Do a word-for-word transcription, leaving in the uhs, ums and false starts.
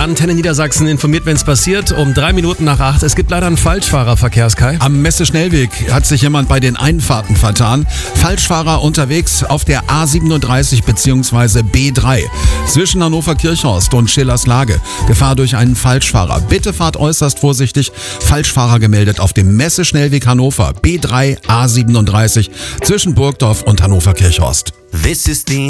Antenne Niedersachsen informiert, wenn es passiert, um drei Minuten nach acht. Es gibt leider einen Falschfahrerverkehr, Kai. Am Messe-Schnellweg hat sich jemand bei den Einfahrten vertan. Falschfahrer unterwegs auf der A siebenunddreißig bzw. B drei. Zwischen Hannover Kirchhorst und Schillers Lage. Gefahr durch einen Falschfahrer. Bitte fahrt äußerst vorsichtig. Falschfahrer gemeldet auf dem Messe-Schnellweg Hannover B drei A siebenunddreißig zwischen Burgdorf und Hannover Kirchhorst. This is the